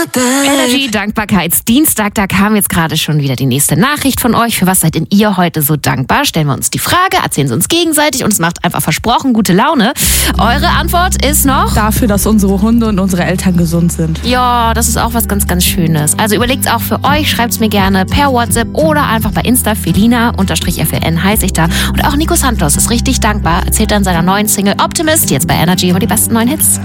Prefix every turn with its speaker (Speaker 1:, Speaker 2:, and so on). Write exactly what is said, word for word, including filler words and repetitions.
Speaker 1: Energy Dankbarkeitsdienstag, da kam jetzt gerade schon wieder die nächste Nachricht von euch. Für was seid denn ihr heute so dankbar? Stellen wir uns die Frage, erzählen sie uns gegenseitig und es macht einfach versprochen gute Laune. Eure Antwort ist noch?
Speaker 2: Dafür, dass unsere Hunde und unsere Eltern gesund sind.
Speaker 1: Ja, das ist auch was ganz, ganz Schönes. Also überlegt's auch für euch, schreibt's mir gerne per WhatsApp oder einfach bei Insta, Felina-F L N heiße ich da. Und auch Nico Santos ist richtig dankbar, erzählt dann seiner neuen Single Optimist, jetzt bei Energy über die besten neuen Hits.